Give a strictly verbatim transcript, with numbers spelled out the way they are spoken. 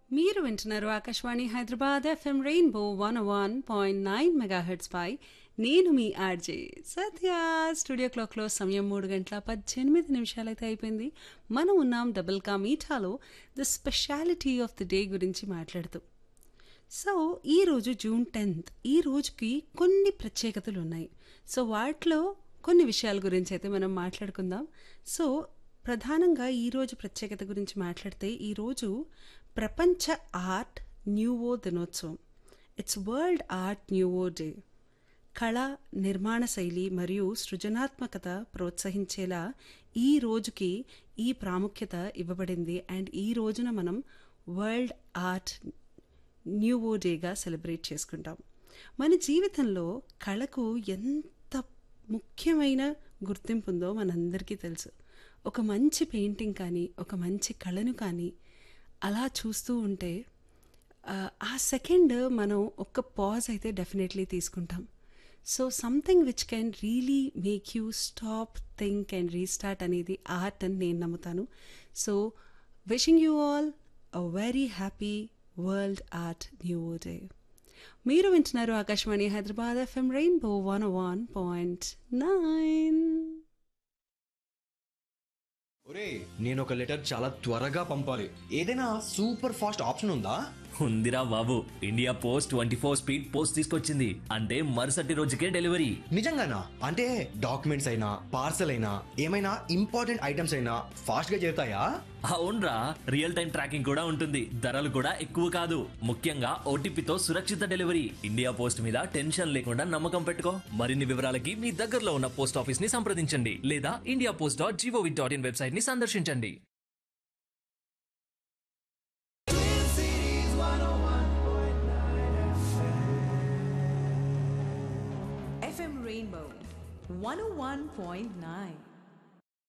మీరు వింటున్నారు Akashvani Hyderabad FM rainbow one one point nine megahertz పై నేను మీ ఆర్జే సత్య. స్టూడియో క్లాక్లో సమయం మూడు గంటల పద్దెనిమిది నిమిషాలైతే అయిపోయింది. మనం ఉన్నాం డబుల్ కా మీఠాలో the speciality of the day గురించి మాట్లాడుతూ. సో ఈరోజు జూన్ టెన్త్, ఈ రోజుకి కొన్ని ప్రత్యేకతలు ఉన్నాయి. సో వాటిలో కొన్ని విషయాల గురించి అయితే మనం మాట్లాడుకుందాం. సో ప్రధానంగా ఈరోజు ప్రత్యేకత గురించి మాట్లాడితే ఈరోజు ప్రపంచ ఆర్ట్ న్యూవో దినోత్సవం. It's world art nouveau day. కళ, నిర్మాణ శైలి మరియు సృజనాత్మకత ప్రోత్సహించేలా ఈ రోజుకి ఈ ప్రాముఖ్యత ఇవ్వబడింది. అండ్ ఈ రోజున మనం వరల్డ్ ఆర్ట్ న్యూవో డేగా సెలబ్రేట్ చేసుకుంటాం. మన జీవితంలో కళకు ఎంత ముఖ్యమైన గుర్తింపు ఉందో మనందరికీ తెలుసు. ఒక మంచి పెయింటింగ్ కానీ, ఒక మంచి కళను కానీ అలా చూస్తూ ఉంటే ఆ సెకండ్ మనం ఒక్క పాజ్ అయితే డెఫినెట్లీ తీసుకుంటాం. So something which can really make you stop, think and restart అనేది ఆర్ట్ అని నేను నమ్ముతాను. So wishing you all a very happy world art nouveau day. మీరు వింటున్నారు Akashvani Hyderabad FM rainbow one one point nine. ఒరే, నేను ఒక లెటర్ చాలా త్వరగా పంపాలి. ఏదైనా సూపర్ ఫాస్ట్ ఆప్షన్ ఉందా? ఉందిరా బాబు, India post twenty four speed post తీసుకొచ్చింది. అంటే మరుసటి రోజుకే డెలివరీ. నిజంగానా? అంటే డాక్యుమెంట్స్ అయినా పార్సల్ అయినా ఏమైనా ఇంపార్టెంట్ ఐటమ్స్ అయినా ఫాస్ట్ గా చేరుతాయా? అవునరా, రియల్ టైం ట్రాకింగ్ కూడా ఉంటుంది. ధరలు కూడా ఎక్కువ కాదు. ముఖ్యంగా ఓటీపీతో సురక్షిత డెలివరీ. ఇండియా పోస్ట్ మీద టెన్షన్ లేకుండా నమ్మకం పెట్టుకో. మరిన్ని వివరాలకి మీ దగ్గరలో ఉన్న పోస్ట్ ఆఫీస్ ని సంప్రదించండి లేదా India post dot GOV dot in website ని సందర్శించండి. F M Rainbow one oh one point nine.